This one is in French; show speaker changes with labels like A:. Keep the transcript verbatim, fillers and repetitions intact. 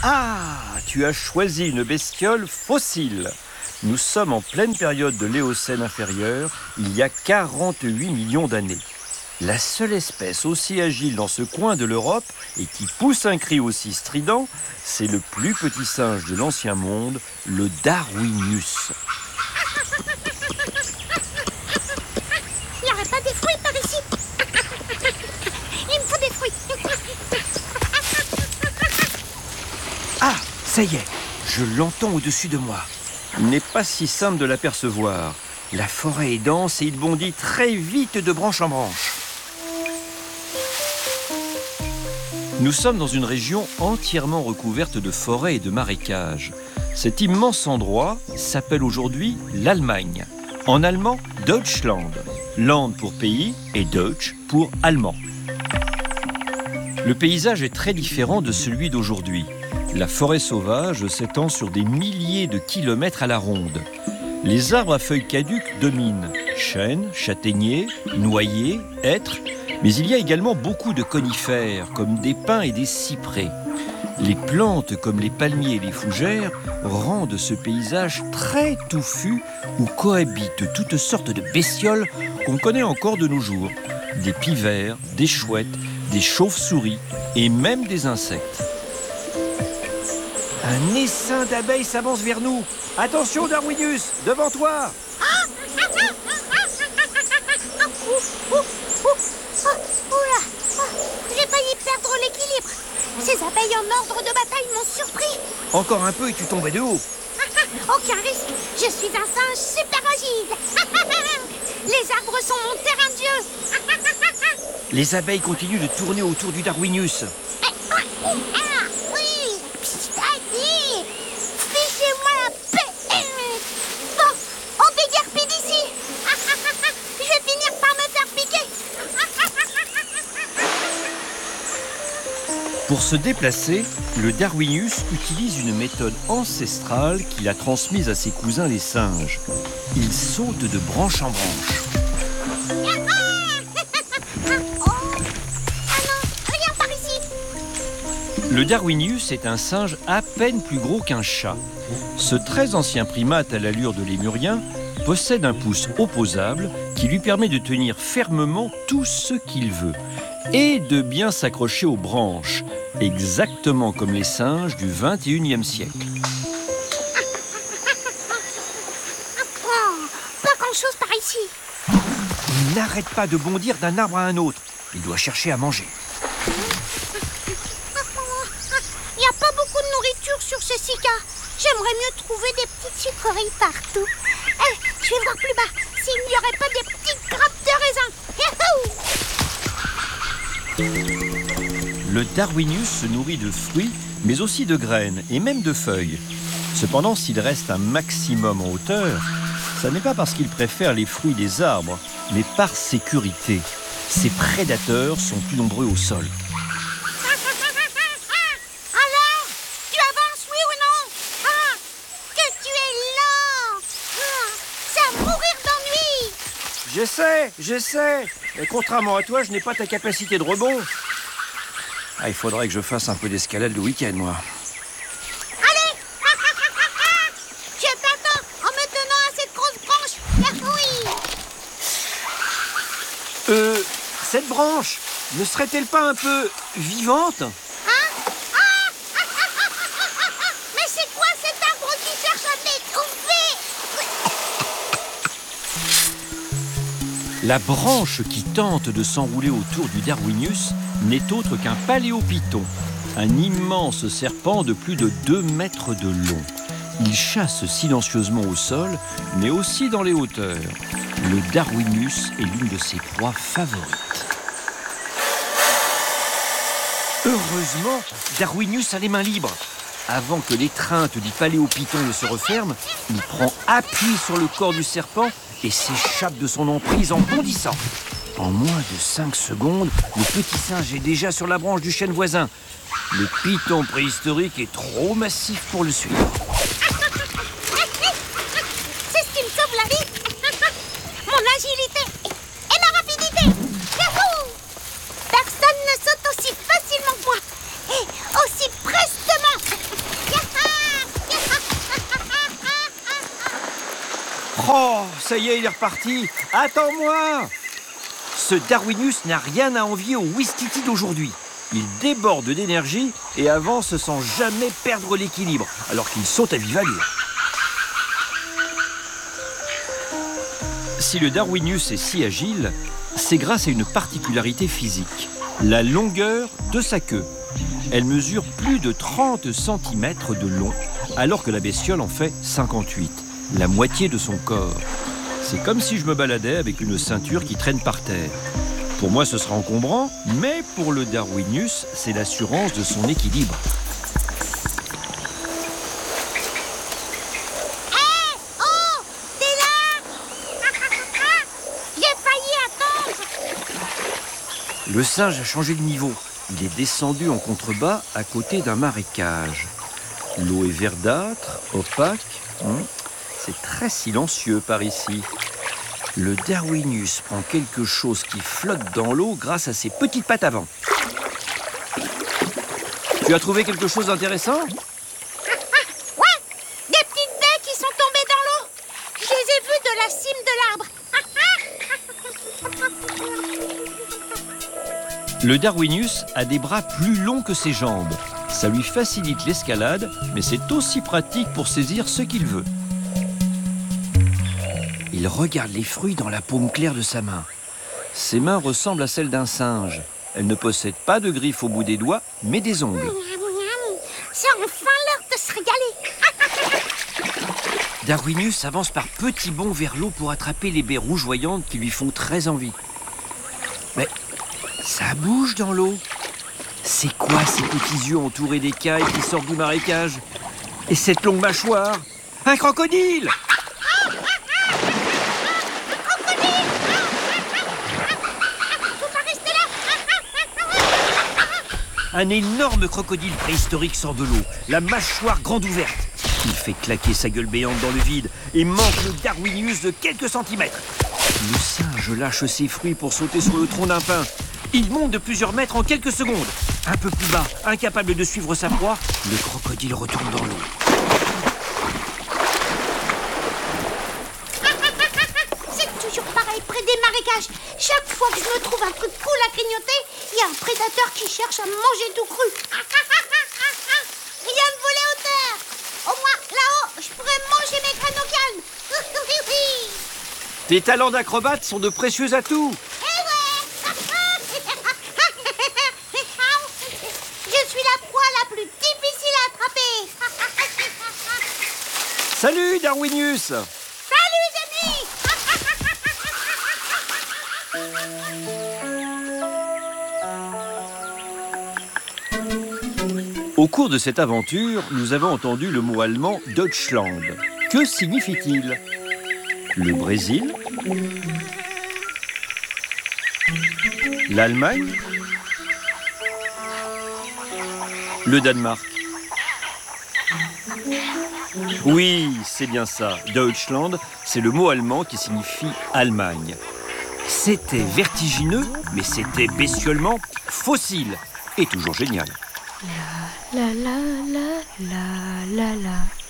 A: Ah, tu as choisi une bestiole fossile. Nous sommes en pleine période de l'Éocène inférieur, il y a quarante-huit millions d'années. La seule espèce aussi agile dans ce coin de l'Europe et qui pousse un cri aussi strident, c'est le plus petit singe de l'ancien monde, le Darwinius.
B: Il n'y aurait pas des fruits par ici? Il me faut des fruits.
A: Ah, ça y est, je l'entends au-dessus de moi. Il n'est pas si simple de l'apercevoir. La forêt est dense et il bondit très vite de branche en branche. Nous sommes dans une région entièrement recouverte de forêts et de marécages. Cet immense endroit s'appelle aujourd'hui l'Allemagne. En allemand, Deutschland. Land pour pays et Deutsch pour allemand. Le paysage est très différent de celui d'aujourd'hui. La forêt sauvage s'étend sur des milliers de kilomètres à la ronde. Les arbres à feuilles caduques dominent. Chênes, châtaigniers, noyers, hêtres. Mais il y a également beaucoup de conifères, comme des pins et des cyprès. Les plantes, comme les palmiers et les fougères, rendent ce paysage très touffu où cohabitent toutes sortes de bestioles qu'on connaît encore de nos jours. Des pivers, des chouettes, des chauves-souris et même des insectes. Un essaim d'abeilles s'avance vers nous. Attention, Darwinius, devant toi!
B: Oula, j'ai failli perdre l'équilibre. Ces abeilles en ordre de bataille m'ont surpris.
A: Encore un peu et tu tombais de haut.
B: Aucun risque, je suis un singe super agile. Les arbres sont mon terrain de jeu.
A: Les abeilles continuent de tourner autour du Darwinius.
B: Ah, oui, allez, fichez-moi la paix. Bon, on déguerpit d'ici. Je vais finir par me faire piquer.
A: Pour se déplacer, le Darwinius utilise une méthode ancestrale qu'il a transmise à ses cousins les singes. Il saute de branche en branche. Le Darwinius est un singe à peine plus gros qu'un chat. Ce très ancien primate à l'allure de lémurien possède un pouce opposable qui lui permet de tenir fermement tout ce qu'il veut et de bien s'accrocher aux branches, exactement comme les singes du vingt et unième siècle.
B: Oh, pas grand-chose par ici.
A: Il n'arrête pas de bondir d'un arbre à un autre. Il doit chercher à manger.
B: Il n'y a pas beaucoup de nourriture sur ce cica. J'aimerais mieux trouver des petites sucreries partout. Eh, je vais voir plus bas s'il n'y aurait pas des petites grappes de raisin.
A: Le Darwinius se nourrit de fruits, mais aussi de graines et même de feuilles. Cependant, s'il reste un maximum en hauteur, ça n'est pas parce qu'il préfère les fruits des arbres, mais par sécurité. Ses prédateurs sont plus nombreux au sol.
B: Alors, tu avances, oui ou non? Ah, que tu es lent. Ah, c'est à mourir d'ennui.
A: J'essaie, j'essaie. Mais contrairement à toi, je n'ai pas ta capacité de rebond. Ah, il faudrait que je fasse un peu d'escalade le week-end, moi.
B: Allez. Je t'attends en me tenant à cette grosse branche. Oui.
A: Euh, cette branche, ne serait-elle pas un peu vivante?
B: Hein? Ah. Mais c'est quoi cet arbre qui cherche à m'étouffer?
A: La branche qui tente de s'enrouler autour du Darwinius n'est autre qu'un paléopython, un immense serpent de plus de deux mètres de long. Il chasse silencieusement au sol, mais aussi dans les hauteurs. Le Darwinius est l'une de ses proies favorites. Heureusement, Darwinius a les mains libres. Avant que l'étreinte du paléopython ne se referme, il prend appui sur le corps du serpent et s'échappe de son emprise en bondissant. En moins de cinq secondes, le petit singe est déjà sur la branche du chêne voisin. Le python préhistorique est trop massif pour le suivre.
B: C'est ce qui me sauve la vie. Mon agilité et ma rapidité. Yahoo! Personne ne saute aussi facilement que moi et aussi prestement.
A: ça y est, il est reparti. Attends-moi! Ce Darwinius n'a rien à envier au Ouistiti d'aujourd'hui. Il déborde d'énergie et avance sans jamais perdre l'équilibre, alors qu'il saute à vive allure. Si le Darwinius est si agile, c'est grâce à une particularité physique, la longueur de sa queue. Elle mesure plus de trente centimètres de long, alors que la bestiole en fait cinquante-huit, la moitié de son corps. C'est comme si je me baladais avec une ceinture qui traîne par terre. Pour moi, ce sera encombrant, mais pour le Darwinius, c'est l'assurance de son équilibre.
B: Hé! Hey! Oh! T'es là? J'ai failli attendre.
A: Le singe a changé de niveau. Il est descendu en contrebas à côté d'un marécage. L'eau est verdâtre, opaque. Hum, C'est très silencieux par ici. Le Darwinius prend quelque chose qui flotte dans l'eau grâce à ses petites pattes avant. Tu as trouvé quelque chose d'intéressant?
B: Ouais! Des petites baies qui sont tombées dans l'eau. Je les ai vues de la cime de l'arbre.
A: Le Darwinius a des bras plus longs que ses jambes. Ça lui facilite l'escalade, mais c'est aussi pratique pour saisir ce qu'il veut. Il regarde les fruits dans la paume claire de sa main. Ses mains ressemblent à celles d'un singe. Elles ne possèdent pas de griffes au bout des doigts, mais des ongles.
B: C'est enfin l'heure de se régaler.
A: Darwinius avance par petits bonds vers l'eau pour attraper les baies rougeoyantes qui lui font très envie. Mais ça bouge dans l'eau. C'est quoi ces petits yeux entourés d'écailles qui sortent du marécage? Et cette longue mâchoire? Un crocodile! Un énorme crocodile préhistorique sort de l'eau, la mâchoire grande ouverte. Il fait claquer sa gueule béante dans le vide et manque le Darwinius de quelques centimètres. Le singe lâche ses fruits pour sauter sur le tronc d'un pin. Il monte de plusieurs mètres en quelques secondes. Un peu plus bas, incapable de suivre sa proie, le crocodile retourne dans l'eau.
B: C'est toujours pareil près des marécages. Chaque fois que je me trouve un truc cool à grignoter, il y a un prédateur qui cherche à me manger tout cru. Il vient me voler au terre. Au moins, là-haut, je pourrais manger mes graines au calme.
A: Tes talents d'acrobate sont de précieux atouts.
B: Eh ouais. Je suis la proie la plus difficile à attraper.
A: Salut Darwinius!
B: Salut, amis.
A: Au cours de cette aventure, nous avons entendu le mot allemand Deutschland. Que signifie-t-il? Le Brésil? L'Allemagne? Le Danemark? Oui, c'est bien ça. Deutschland, c'est le mot allemand qui signifie Allemagne. C'était vertigineux, mais c'était bestiolement fossile. Et toujours génial.
C: La la la la la la.